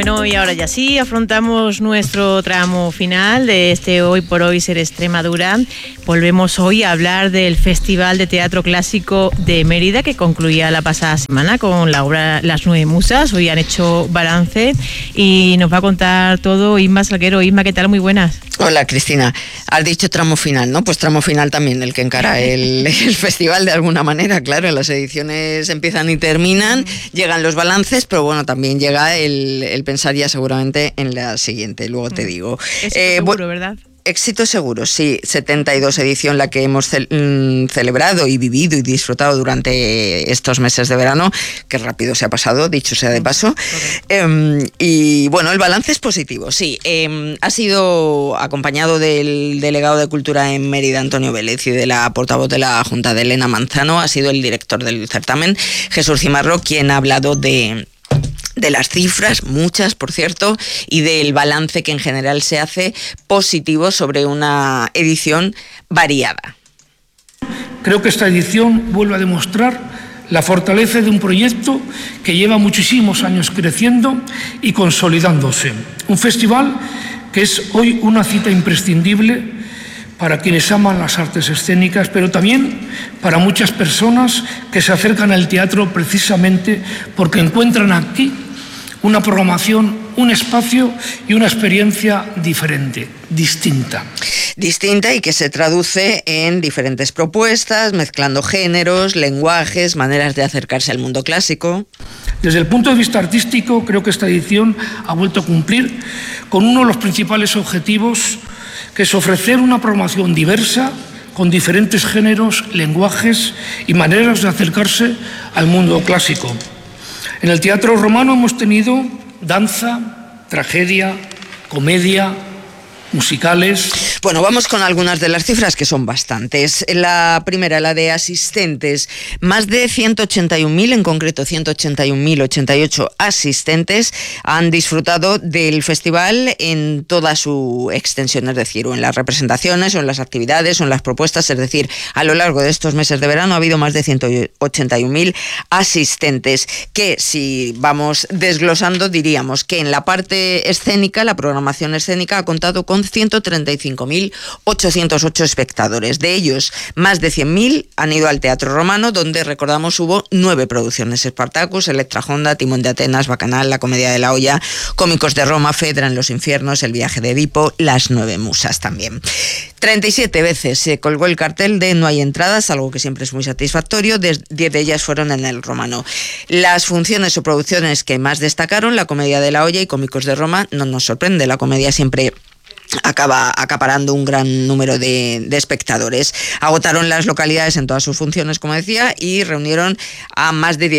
Bueno, y ahora ya sí, afrontamos nuestro tramo final de este Hoy por Hoy Ser Extremadura. Volvemos hoy a hablar del Festival de Teatro Clásico de Mérida, que concluía la pasada semana con la obra Las Nueve Musas. Hoy han hecho balance y nos va a contar todo Inma Salguero. Inma, ¿qué tal? Muy buenas. Hola, Cristina. Has dicho tramo final, ¿no? Pues tramo final también, el que encara el festival de alguna manera. Claro, las ediciones empiezan y terminan, llegan los balances, pero bueno, también llega el pensar ya seguramente en la siguiente, luego te digo. Seguro, ¿verdad? Éxito seguro, sí. 72 edición la que hemos celebrado y vivido y disfrutado durante estos meses de verano, que rápido se ha pasado, dicho sea de paso. Y bueno, el balance es positivo, sí. Ha sido acompañado del delegado de Cultura en Mérida, Antonio Vélez, y de la portavoz de la Junta, de Elena Manzano. Ha sido el director del certamen, Jesús Cimarro, quien ha hablado de las cifras, muchas por cierto, y del balance que en general se hace positivo sobre una edición variada. Creo que esta edición vuelve a demostrar la fortaleza de un proyecto que lleva muchísimos años creciendo y consolidándose. Un festival que es hoy una cita imprescindible para quienes aman las artes escénicas, pero también para muchas personas que se acercan al teatro precisamente porque encuentran aquí una programación, un espacio y una experiencia diferente, distinta. Distinta y que se traduce en diferentes propuestas, mezclando géneros, lenguajes, maneras de acercarse al mundo clásico. Desde el punto de vista artístico, creo que esta edición ha vuelto a cumplir con uno de los principales objetivos, que es ofrecer una programación diversa, con diferentes géneros, lenguajes y maneras de acercarse al mundo clásico. En el teatro romano hemos tenido danza, tragedia, comedia, musicales. Bueno, vamos con algunas de las cifras, que son bastantes. La primera, la de asistentes, más de 181.000, en concreto 181.088 asistentes han disfrutado del festival en toda su extensión, es decir, o en las representaciones, o en las actividades, o en las propuestas, es decir, a lo largo de estos meses de verano ha habido más de 181.000 asistentes, que si vamos desglosando diríamos que en la parte escénica, la programación escénica ha contado con 135.808 espectadores. De ellos, más de 100.000 han ido al Teatro Romano, donde, recordamos, hubo 9 producciones: Spartacus, Electra Honda, Timón de Atenas, Bacanal, La Comedia de la Olla, Cómicos de Roma, Fedra en los Infiernos, El Viaje de Edipo, Las Nueve Musas también. 37 veces se colgó el cartel de No hay entradas, algo que siempre es muy satisfactorio. 10 de ellas fueron en el Romano. Las funciones o producciones que más destacaron, La Comedia de la Olla y Cómicos de Roma, no nos sorprende, la comedia siempre acaba acaparando un gran número de espectadores. Agotaron las localidades en todas sus funciones, como decía, y reunieron a más de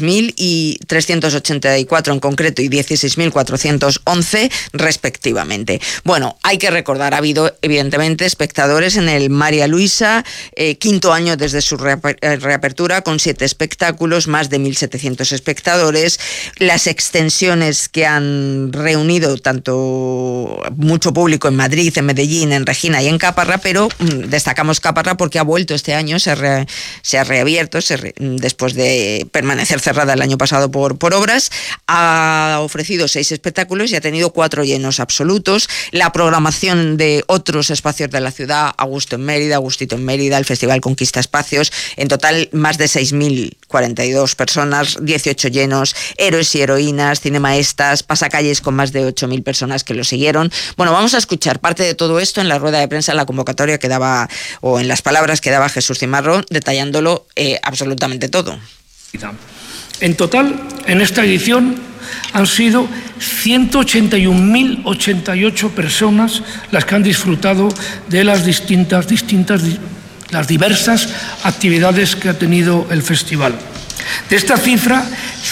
16.384 en concreto y 16.411 respectivamente. Bueno, hay que recordar, ha habido evidentemente espectadores en el María Luisa, quinto año desde su reapertura, con 7 espectáculos, más de 1.700 espectadores. Las extensiones que han reunido tanto mucho público en Madrid, en Medellín, en Regina y en Caparra, pero destacamos Caparra porque ha vuelto este año, se ha reabierto después de permanecer cerrada el año pasado por obras. Ha ofrecido 6 espectáculos y ha tenido 4 llenos absolutos. La programación de otros espacios de la ciudad, Augusto en Mérida, Agustito en Mérida, el Festival Conquista Espacios, en total más de 6.042 personas, 18 llenos, héroes y heroínas, cinemaestas, pasacalles con más de 8.000 personas que lo siguieron. Bueno, vamos a escuchar parte de todo esto en la rueda de prensa, en la convocatoria que daba, o en las palabras que daba Jesús Cimarro, detallándolo absolutamente todo. En total, en esta edición han sido 181.088 personas las que han disfrutado de las las diversas actividades que ha tenido el festival. De esta cifra,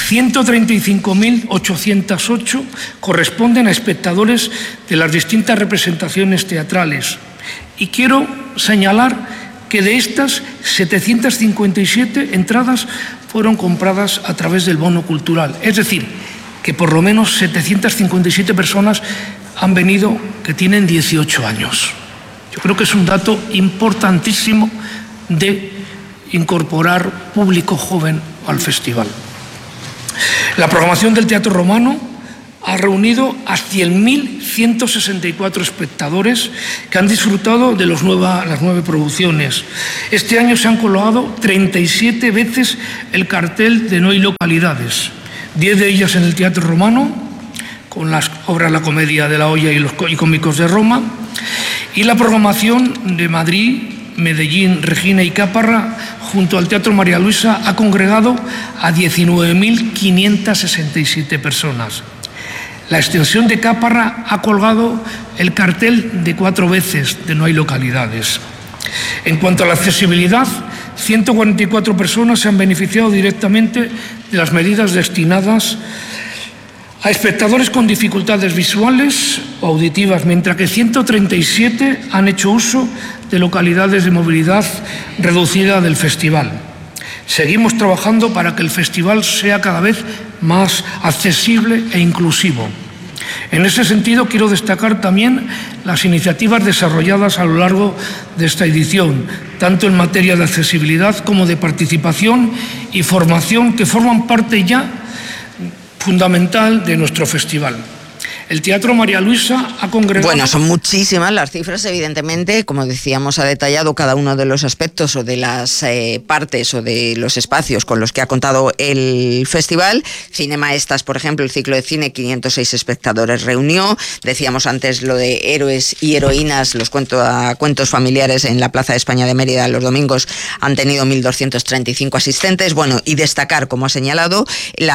135.808 corresponden a espectadores de las distintas representaciones teatrales. Y quiero señalar que de estas, 757 entradas fueron compradas a través del bono cultural. Es decir, que por lo menos 757 personas han venido que tienen 18 años. Yo creo que es un dato importantísimo de incorporar público joven al festival. La programación del Teatro Romano ha reunido a 100.164 espectadores que han disfrutado de las 9 producciones. Este año se han colgado 37 veces el cartel de No hay localidades, 10 de ellas en el Teatro Romano, con las obras La Comedia de la Olla y los cómicos de Roma, y la programación de Madrid, Medellín, Regina y Caparra, junto al Teatro María Luisa, ha congregado a 19.567 personas. La extensión de Caparra ha colgado el cartel de 4 veces de No hay localidades. En cuanto a la accesibilidad, 144 personas se han beneficiado directamente de las medidas destinadas a espectadores con dificultades visuales o auditivas, mientras que 137 han hecho uso de localidades de movilidad reducida del festival. Seguimos trabajando para que el festival sea cada vez más accesible e inclusivo. En ese sentido, quiero destacar también las iniciativas desarrolladas a lo largo de esta edición, tanto en materia de accesibilidad como de participación y formación, que forman parte ya fundamental de nuestro festival. El Teatro María Luisa ha congregado... Bueno, son muchísimas las cifras, evidentemente. Como decíamos, ha detallado cada uno de los aspectos o de las partes o de los espacios con los que ha contado el festival. Cinemaestas, por ejemplo, el ciclo de cine, 506 espectadores reunió. Decíamos antes lo de héroes y heroínas, los cuentos familiares en la Plaza de España de Mérida los domingos han tenido 1.235 asistentes. Bueno, y destacar, como ha señalado,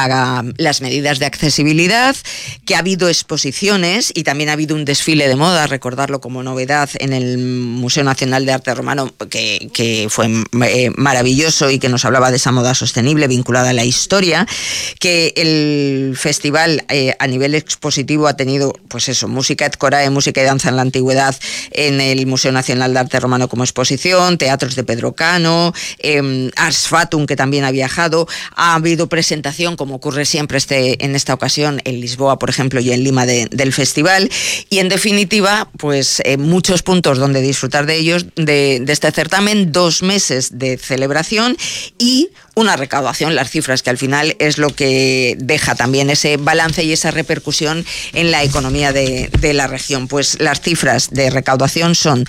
las medidas de accesibilidad, que ha habido exposiciones y también ha habido un desfile de moda, recordarlo como novedad, en el Museo Nacional de Arte Romano, que fue maravilloso y que nos hablaba de esa moda sostenible vinculada a la historia, que el festival a nivel expositivo ha tenido, pues eso, música et corae, música y danza en la antigüedad en el Museo Nacional de Arte Romano como exposición, teatros de Pedro Cano, Ars Fatum, que también ha viajado, ha habido presentación, como ocurre siempre en esta ocasión, en Lisboa, por ejemplo, y en Lima del festival, y en definitiva, pues muchos puntos donde disfrutar de ellos, de este certamen, 2 meses de celebración y una recaudación, las cifras, que al final es lo que deja también ese balance y esa repercusión en la economía de la región. Pues las cifras de recaudación son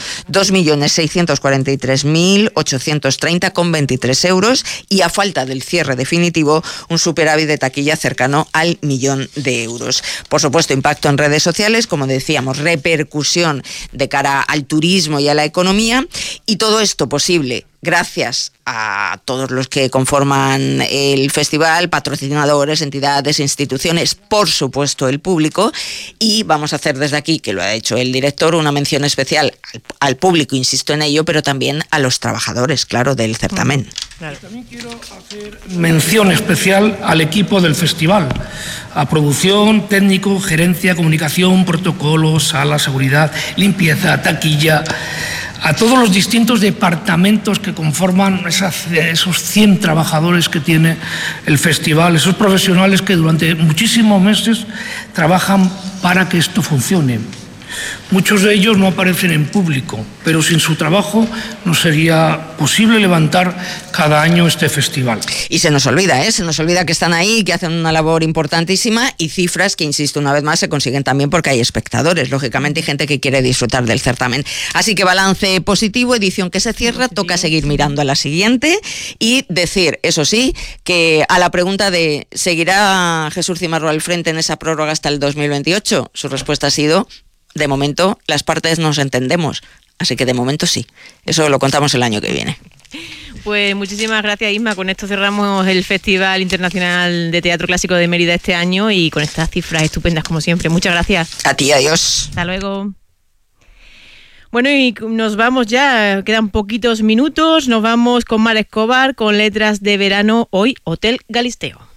2.643.830,23 euros y, a falta del cierre definitivo, un superávit de taquilla cercano al 1.000.000 de euros. Por supuesto, impacto en redes sociales, como decíamos, repercusión de cara al turismo y a la economía, y todo esto posible gracias a todos los que conforman el festival, patrocinadores, entidades, instituciones, por supuesto el público, y vamos a hacer desde aquí, que lo ha hecho el director, una mención especial al público, insisto en ello, pero también a los trabajadores, claro, del certamen. Claro. También quiero hacer mención especial al equipo del festival, a producción, técnico, gerencia, comunicación, protocolo, sala, seguridad, limpieza, taquilla, a todos los distintos departamentos que conforman esos 100 trabajadores que tiene el festival, esos profesionales que durante muchísimos meses trabajan para que esto funcione. Muchos de ellos no aparecen en público, pero sin su trabajo no sería posible levantar cada año este festival. Y se nos olvida que están ahí, que hacen una labor importantísima, y cifras que, insisto una vez más, se consiguen también porque hay espectadores, lógicamente, y gente que quiere disfrutar del certamen. Así que balance positivo, edición que se cierra, toca seguir mirando a la siguiente y decir, eso sí, que a la pregunta de ¿seguirá Jesús Cimarro al frente en esa prórroga hasta el 2028? Su respuesta ha sido: de momento, las partes nos entendemos, así que de momento sí. Eso lo contamos el año que viene. Pues muchísimas gracias, Isma. Con esto cerramos el Festival Internacional de Teatro Clásico de Mérida este año, y con estas cifras estupendas como siempre. Muchas gracias. A ti, adiós. Hasta luego. Bueno, y nos vamos ya, quedan poquitos minutos. Nos vamos con Mar Escobar, con Letras de Verano, hoy Hotel Galisteo.